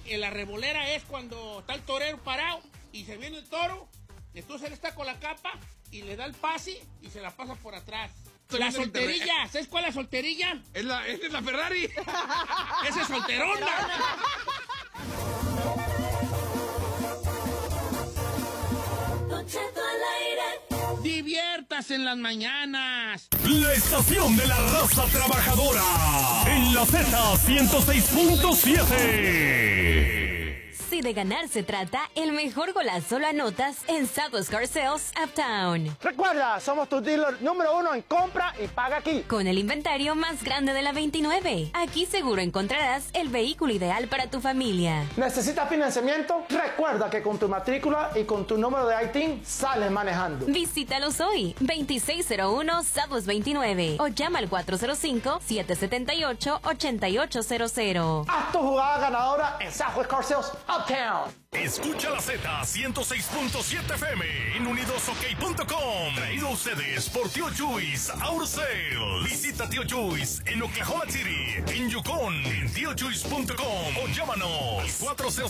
la revolera es cuando está el torero parado y se viene el toro, entonces él está con la capa y le da el pase y se la pasa por atrás. La solterilla, ¿sabes cuál es la solterilla? Es la Ferrari. Esa es solterona. Diviértase en las mañanas. La estación de la raza trabajadora. En la Z106.7. Si de ganar se trata, el mejor golazo lo anotas en Southwest Car Sales Uptown. Recuerda, somos tu dealer número 1 en compra y paga aquí. Con el inventario más grande de la 29. Aquí seguro encontrarás el vehículo ideal para tu familia. ¿Necesitas financiamiento? Recuerda que con tu matrícula y con tu número de ITIN sales manejando. Visítalos hoy, 2601 Southwest 29 o llama al 405-778-8800. Haz tu jugada ganadora en Southwest Car Sales Uptown. Escucha la Z106.7 FM en unidosok.com. Traído a ustedes por Tío Chuys Auto Sales. Visita Tío Chuys en Oklahoma City, en Yukon, en tiochuys.com o llámanos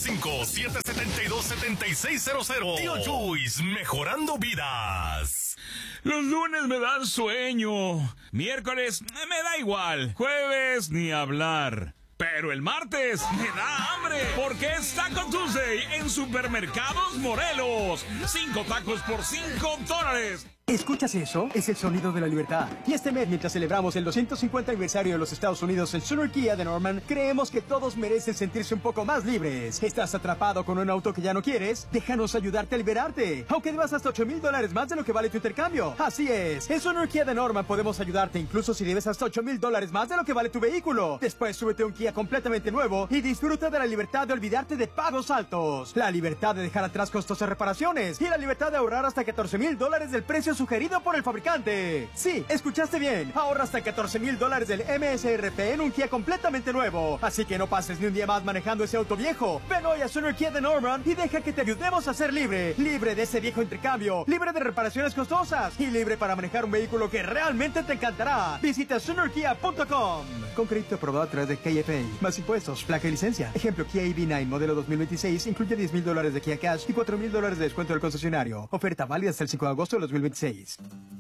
405-772-7600. Tío Chuys, mejorando vidas. Los lunes me dan sueño. Miércoles me da igual. Jueves ni hablar. Pero el martes me da hambre, porque es Taco Tuesday en Supermercados Morelos. 5 tacos por $5. ¿Escuchas eso? Es el sonido de la libertad. Y este mes, mientras celebramos el 250 aniversario de los Estados Unidos en Sooner Kia de Norman, creemos que todos merecen sentirse un poco más libres. ¿Estás atrapado con un auto que ya no quieres? Déjanos ayudarte a liberarte, aunque debas hasta $8,000 más de lo que vale tu intercambio. Así es, en Sooner Kia de Norman podemos ayudarte incluso si debes hasta $8,000 más de lo que vale tu vehículo. Después súbete a un Kia completamente nuevo y disfruta de la libertad de olvidarte de pagos altos, la libertad de dejar atrás costosas reparaciones y la libertad de ahorrar hasta $14,000 del precio sugerido por el fabricante. Sí, escuchaste bien. Ahorra hasta $14,000 del MSRP en un Kia completamente nuevo. Así que no pases ni un día más manejando ese auto viejo. Ven hoy a Sooner Kia de Norman y deja que te ayudemos a ser libre. Libre de ese viejo intercambio, libre de reparaciones costosas y libre para manejar un vehículo que realmente te encantará. Visita SoonerKia.com. Con crédito aprobado a través de KFA. Más impuestos, placa y licencia. Ejemplo, Kia EV9 modelo 2026 incluye $10,000 de Kia Cash y $4,000 de descuento del concesionario. Oferta válida hasta el 5 de agosto de 2026.